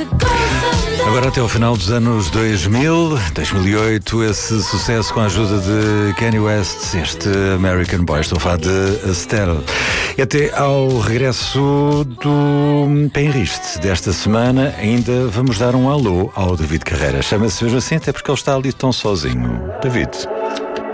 Agora até ao final dos anos 2008, esse sucesso com a ajuda de Kanye West, este American Boy, estou a falar de Estelle. E até ao regresso do Penriste desta semana, ainda vamos dar um alô ao David Carreira. Chama-se mesmo assim, até porque ele está ali tão sozinho. David.